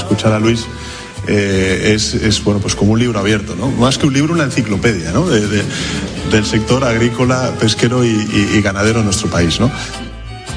escuchar a Luis es bueno, pues como un libro abierto, ¿no? Más que un libro, una enciclopedia, ¿no? Del sector agrícola, pesquero y ganadero en nuestro país, ¿no?